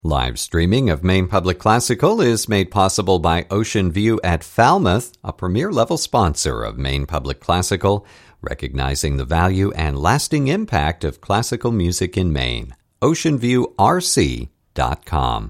Live streaming of Maine Public Classical is made possible by Ocean View at Falmouth, a premier-level sponsor of Maine Public Classical, recognizing the value and lasting impact of classical music in Maine. OceanViewRC.com.